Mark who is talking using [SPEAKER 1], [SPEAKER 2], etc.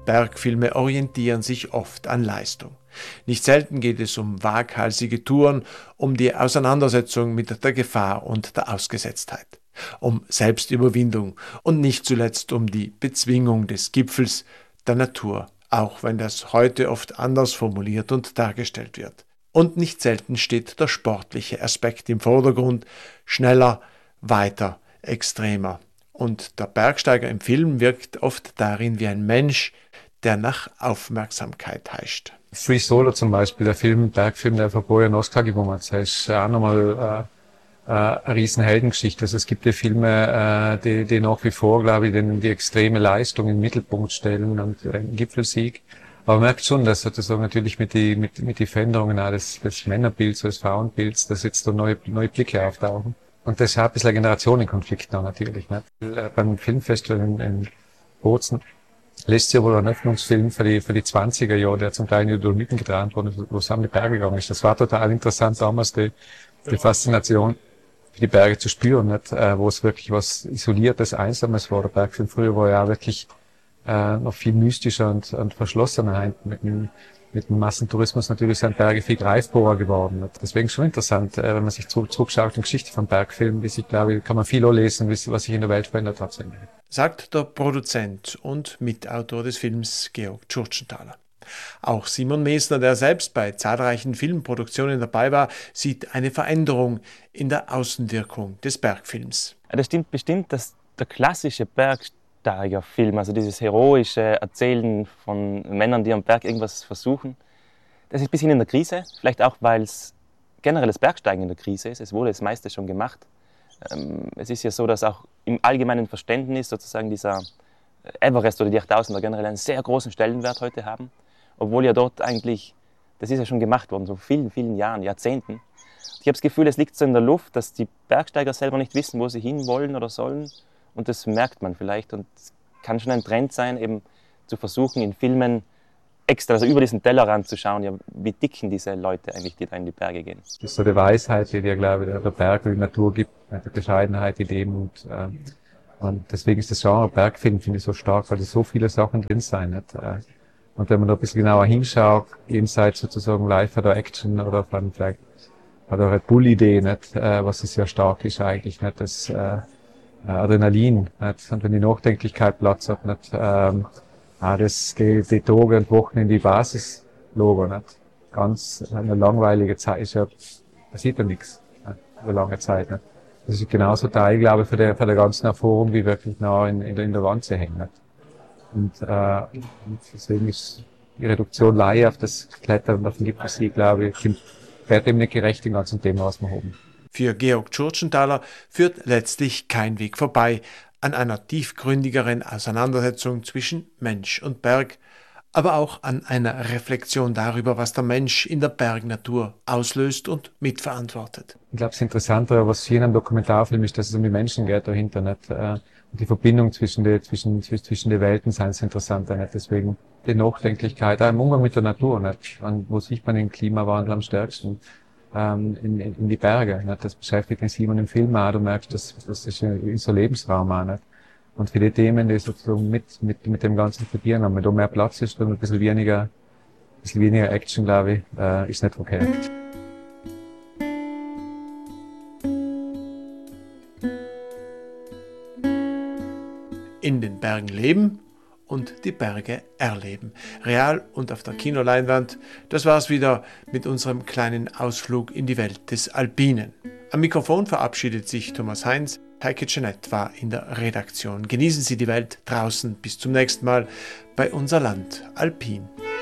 [SPEAKER 1] Bergfilme orientieren sich oft an Leistung. Nicht selten geht es um waghalsige Touren, um die Auseinandersetzung mit der Gefahr und der Ausgesetztheit, um Selbstüberwindung und nicht zuletzt um die Bezwingung des Gipfels der Natur, auch wenn das heute oft anders formuliert und dargestellt wird. Und nicht selten steht der sportliche Aspekt im Vordergrund, schneller, weiter, extremer. Und der Bergsteiger im Film wirkt oft darin wie ein Mensch, der nach Aufmerksamkeit heischt.
[SPEAKER 2] Free Solo zum Beispiel, Bergfilm, der vor ein paar Jahren einen Oscar gewonnen hat. Das ist auch nochmal eine riesen Heldengeschichte. Also es gibt ja Filme, die nach wie vor, glaube ich, die extreme Leistung in den Mittelpunkt stellen und einen Gipfelsieg. Aber man merkt schon, dass sozusagen natürlich mit die Veränderungen auch des Männerbilds, des Frauenbilds, dass jetzt da neue Blicke auftauchen. Und das ist auch ein bisschen ein Generationenkonflikt da natürlich, nicht? Beim Filmfestival in Bozen letztes Jahr wohl ein Öffnungsfilm für die 20er Jahre, der zum Teil in die Dolomiten gedreht wurde, wo es an die Berge gegangen ist. Das war total interessant damals, die Faszination für die Berge zu spüren, nicht? Wo es wirklich was Isoliertes, Einsames war. Der Bergfilm früher war ja auch wirklich noch viel mystischer und verschlossener. Mit dem Massentourismus natürlich sind Berge viel greifbarer geworden. Nicht? Deswegen schon interessant, wenn man sich zurückschaut in die Geschichte von Bergfilmen, kann man viel auch lesen, was sich in der Welt verändert hat.
[SPEAKER 1] Sagt der Produzent und Mitautor des Films Georg Tschurtschenthaler. Auch Simon Mesner, der selbst bei zahlreichen Filmproduktionen dabei war, sieht eine Veränderung in der Außenwirkung des Bergfilms.
[SPEAKER 3] Das stimmt bestimmt, dass der klassische Bergsteigerfilm, also dieses heroische Erzählen von Männern, die am Berg irgendwas versuchen, das ist ein bisschen in der Krise. Vielleicht auch, weil es generell das Bergsteigen in der Krise ist. Es wurde das meiste schon gemacht. Es ist ja so, dass auch im allgemeinen Verständnis sozusagen dieser Everest oder die 8000er generell einen sehr großen Stellenwert heute haben. Obwohl ja dort eigentlich, das ist ja schon gemacht worden, so vielen, vielen Jahren, Jahrzehnten. Ich habe das Gefühl, es liegt so in der Luft, dass die Bergsteiger selber nicht wissen, wo sie hin wollen oder sollen. Und das merkt man vielleicht. Und es kann schon ein Trend sein, eben zu versuchen, in Filmen extra, also über diesen Tellerrand zu schauen, ja, wie dicken diese Leute eigentlich, die da in die Berge gehen.
[SPEAKER 2] Das ist so die Weisheit, die dir, glaube ich, der Berg und die Natur gibt, die Bescheidenheit, die Demut. Und deswegen ist das Genre Bergfilm, finde ich, so stark, weil da so viele Sachen drin sein. Nicht? Und wenn man da ein bisschen genauer hinschaut, jenseits sozusagen live oder Action oder vielleicht hat auch eine Bull-Idee, nicht? Was es ja stark ist eigentlich, nicht? Das Adrenalin, nicht? Und wenn die Nachdenklichkeit Platz hat, nicht? Die Tage und Wochen in die Basis logo, nicht? Ganz eine langweilige Zeit ist ja, passiert ja nichts, über lange Zeit, nicht? Das ist genauso Teil, glaube ich, für der ganzen Erfahrung, wie wirklich nah in der Wand zu hängen, nicht? Und deswegen ist die Reduktion Laie auf das Klettern und auf den Gipfel, glaube ich, fährt dem nicht gerecht im ganzen Thema, was wir haben.
[SPEAKER 1] Für Georg Tschurtschenthaler führt letztlich kein Weg vorbei an einer tiefgründigeren Auseinandersetzung zwischen Mensch und Berg, aber auch an einer Reflexion darüber, was der Mensch in der Bergnatur auslöst und mitverantwortet.
[SPEAKER 2] Ich glaube, das Interessante, was hier in einem Dokumentarfilm ist, dass es um die Menschen geht dahinter, nicht? Und die Verbindung zwischen den Welten sind das Interessante, nicht? Deswegen die Nachdenklichkeit, auch im Umgang mit der Natur, nicht? Und wo sieht man den Klimawandel am stärksten? In die Berge, nicht? Das beschäftigt den Simon im Film auch. Du merkst, das ist in so Lebensraum auch, nicht? Und für die Themen, die sozusagen mit dem Ganzen verbieren haben, wenn da mehr Platz ist und ein bisschen weniger Action, glaube ich, ist nicht okay.
[SPEAKER 1] In den Bergen leben und die Berge erleben. Real und auf der Kinoleinwand. Das war's wieder mit unserem kleinen Ausflug in die Welt des Alpinen. Am Mikrofon verabschiedet sich Thomas Heinz. Heike Jeanette war in der Redaktion. Genießen Sie die Welt draußen. Bis zum nächsten Mal bei Unser Land Alpin.